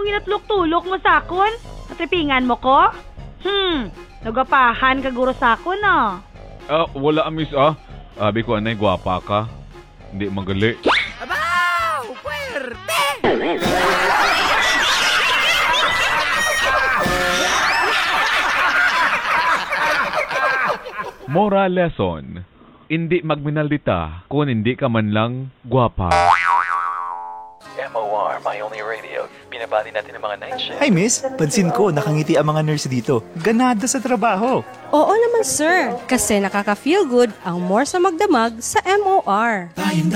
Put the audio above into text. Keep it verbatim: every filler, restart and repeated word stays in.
anong inatlok-tulok mo sakon? Natipingan mo ko? Hmm, nagapahan ka guro sakon ah. Ah, wala miss ah. Abi ko anay gwapa ka. Hindi magali. Abaw! Puwerte! Moral lesson. Hindi magminaldita kung hindi ka man lang gwapa. M O R, My Only Radio. Binabati natin ang mga night shift. Hi miss, pansin ko nakangiti ang mga nurse dito. Ganada sa trabaho. Oo naman sir, kasi nakaka-feel good ang more sa magdamag sa M O R.